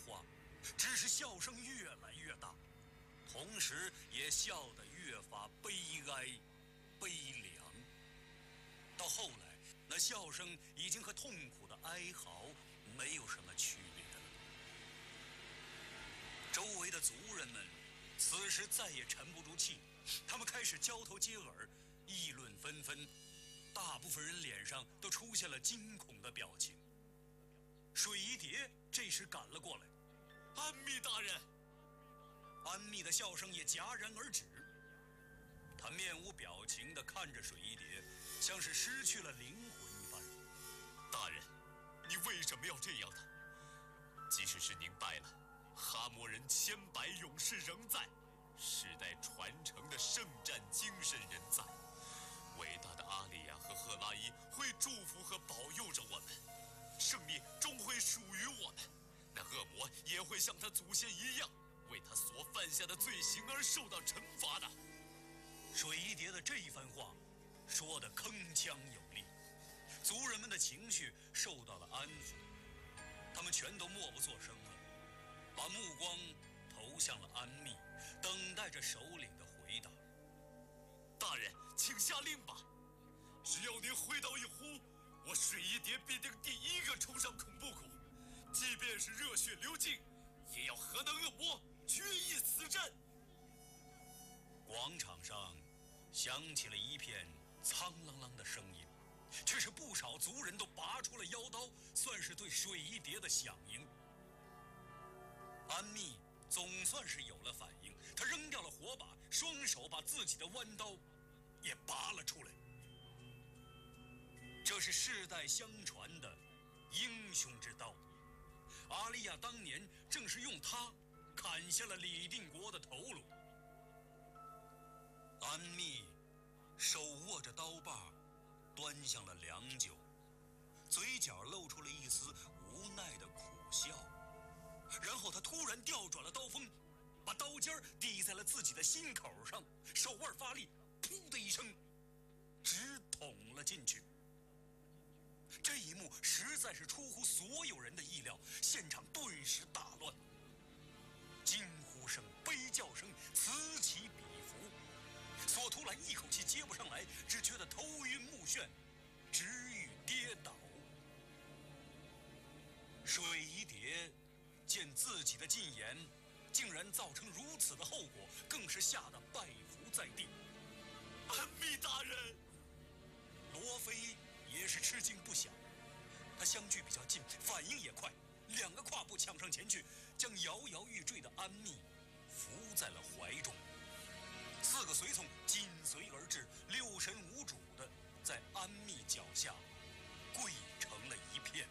话，只是笑声越来越大，同时也笑得越发悲哀、悲凉。到后来，那笑声已经和痛苦的哀嚎没有什么区别了。周围的族人们此时再也沉不住气，他们开始交头接耳，议论纷纷，大部分人脸上都出现了惊恐的表情。水一蝶这时赶了过来：“ 安密大人！” 安密的笑声也戛然而止，他面无表情地看着水一蝶，像是失去了灵魂一般。 大人，你为什么要这样呢？即使是您败了，哈魔人千百勇士仍在，世代传承的圣战精神仍在。伟大的阿里亚和赫拉伊会祝福和保佑着我们，胜利终会属于我们。那恶魔也会像他祖先一样，为他所犯下的罪行而受到惩罚的。 水一蝶的这一番话说得铿锵有力，族人们的情绪受到了安抚，他们全都默不作声了，把目光投向了安密，等待着首领的回答。 大人，请下令吧！只要您挥刀一呼，我水一蝶必定第一个冲上恐怖谷，即便是热血流尽，也要和那恶魔决一死战。 广场上响起了一片苍啷啷的声音，却是不少族人都拔出了腰刀，算是对水一蝶的响应。安密总算是有了反应，他扔掉了火把，双手把自己的弯刀也拔了出来。这是世代相传的英雄之刀，阿利亚当年正是用它砍下了李定国的头颅。安密手握着刀把，端向了良久，嘴角露出了一丝无奈的苦笑，然后他突然调转了刀锋，把刀尖抵在了自己的心口上，手腕发力，噗的一声，直捅了进去。这一幕实在是出乎所有人的意料，现场顿时大乱，惊呼声、悲叫声此起彼伏。索图兰一口气接不上来，只觉得头晕目眩，直欲跌倒。水一蝶见自己的进言竟然造成如此的后果，更是吓得拜伏在地。 安密大人！ 罗非也是吃惊不小，他相距比较近，反应也快，两个跨步抢上前去，将摇摇欲坠的安密扶在了怀中。4个随从紧随而至，六神无主的在安密脚下跪成了一片。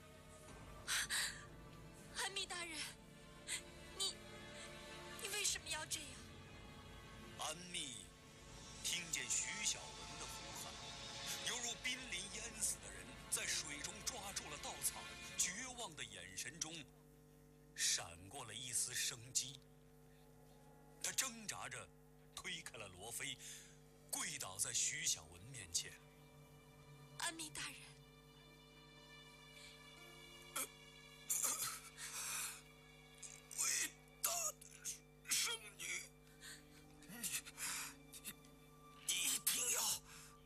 安密大人，你为什么要这样？ 安密听见徐小文的呼喊，犹如濒临淹死的人在水中抓住了稻草，绝望的眼神中闪过了一丝生机。他挣扎着推开了罗非，跪倒在徐小文面前。 安密大人， 伟大的圣女，你一定要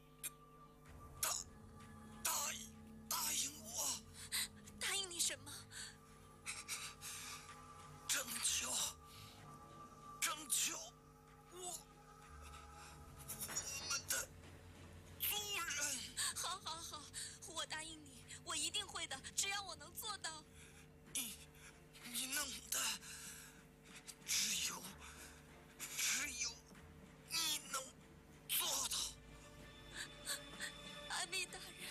答应我。 答应你什么？ 拯救我们的族人。 好，我答应你，我一定会的，只要我能做到。 你能的，只有你能做到。 安密大人。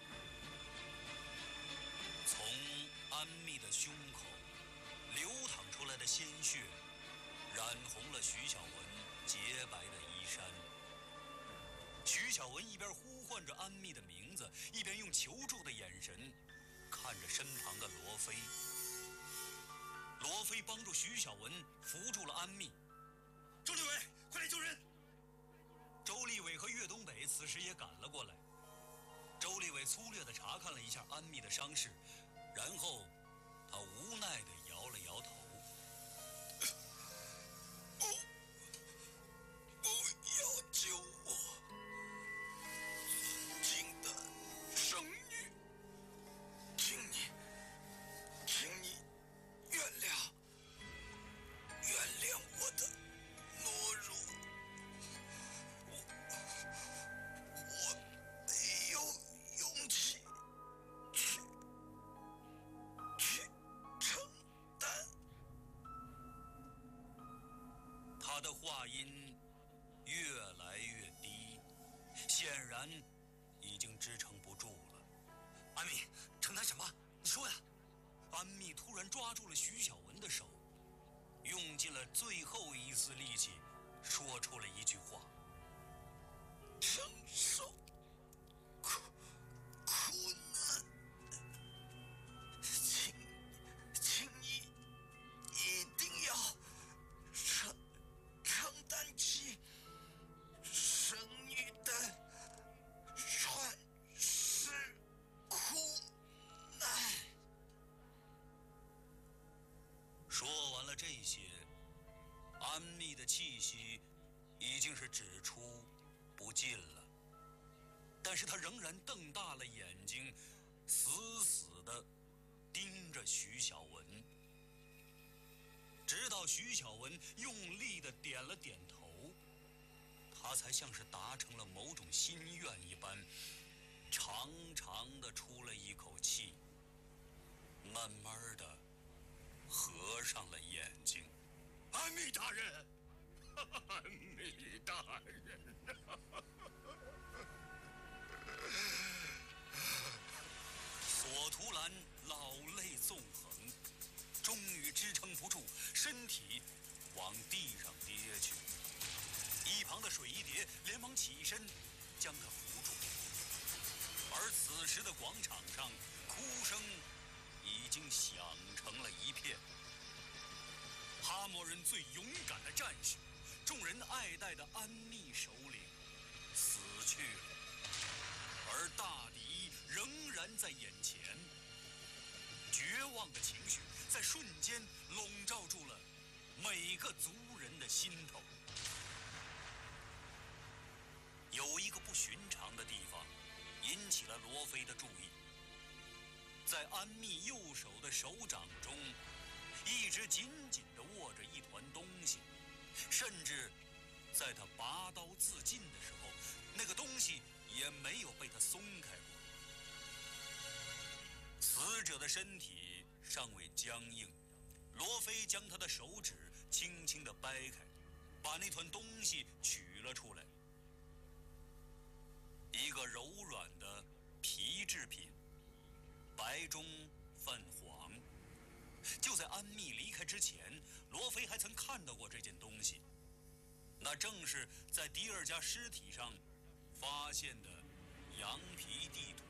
从安密的胸口流淌出来的鲜血，染红了徐小文洁白的衣衫。徐小文一边呼唤着安密的名字，一边用求助的眼神看着身旁的罗非。罗非帮助徐小文扶住了安密。周立伟，快来救人！周立伟和岳东北此时也赶了过来。周立伟粗略地查看了一下安密的伤势，然后他无奈地摇了摇头。 抓住了徐小文的手，用尽了最后一丝力气，说出了一句话：“ 承受苦难，请你一定要承担起生女的传世苦难。” 说完了这些，安妮的气息已经是只出不进了，但是她仍然瞪大了眼睛，死死地盯着徐小文，直到徐小文用力地点了点头，她才像是达成了某种心愿一般，长长地出了一口气，慢慢地合上了眼睛。 安妮大人，安妮大人， 索图兰老泪纵横，终于支撑不住，身体往地上跌去。一旁的水一蝶连忙起身，将他扶住。而此时的广场上，哭声已经响成了一片。哈摩人最勇敢的战士，众人爱戴的安妮首领死去了，而大敌仍然在眼前。绝望的情绪在瞬间笼罩住了每个族人的心头。有一个不寻常的地方引起了罗非的注意，在安密右手的手掌中，一直紧紧地握着一团东西，甚至在他拔刀自尽的时候，那个东西也没有被他松开过。死者的身体尚未僵硬，罗非将他的手指轻轻地掰开，把那团东西取了出来。一个柔软的皮制品，白中泛黄。就在安密离开之前，罗非还曾看到过这件东西，那正是在迪尔家尸体上发现的羊皮地图。